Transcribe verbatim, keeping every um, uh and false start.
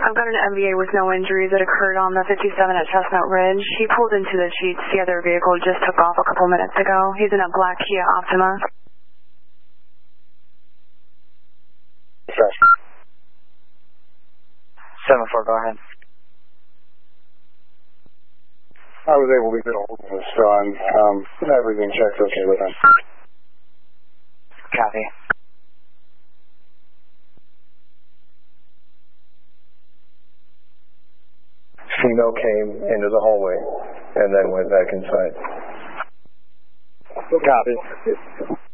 I've got an M V A with no injuries that occurred on the fifty-seven at Chestnut Ridge. He pulled into the sheets. The other vehicle just took off a couple minutes ago. He's in a black Kia Optima. seven four, go ahead. I was able to get a hold of his son. Um, everything checked okay with him. Copy. Female came into the hallway and then went back inside. Copy.